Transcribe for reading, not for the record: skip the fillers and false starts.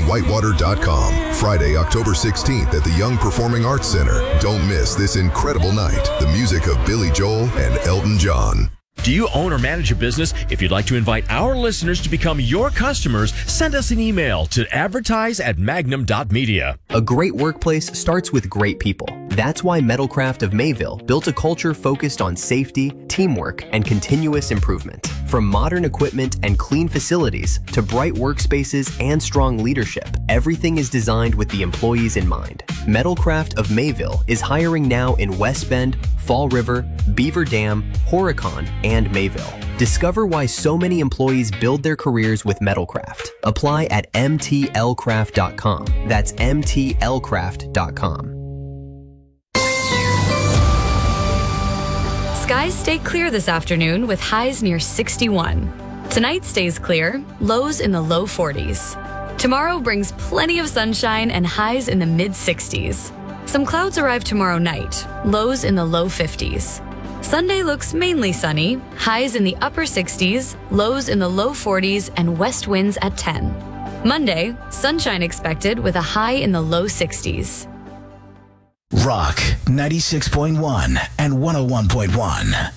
whitewater.com. Friday, October 16th at the Young Performing Arts Center. Don't miss this incredible night. The music of Billy Joel and Elton John. Do you own or manage a business? If you'd like to invite our listeners to become your customers, send us an email to advertise@magnum.media. A great workplace starts with great people. That's why Metalcraft of Mayville built a culture focused on safety, teamwork, and continuous improvement. From modern equipment and clean facilities to bright workspaces and strong leadership, everything is designed with the employees in mind. Metalcraft of Mayville is hiring now in West Bend, Fall River, Beaver Dam, Horicon, and Mayville. Discover why so many employees build their careers with Metalcraft. Apply at mtlcraft.com. That's mtlcraft.com. Skies stay clear this afternoon with highs near 61. Tonight stays clear, lows in the low 40s. Tomorrow brings plenty of sunshine and highs in the mid-60s. Some clouds arrive tomorrow night, lows in the low 50s. Sunday looks mainly sunny, highs in the upper 60s, lows in the low 40s, and west winds at 10. Monday, sunshine expected with a high in the low 60s. Rock 96.1 and 101.1.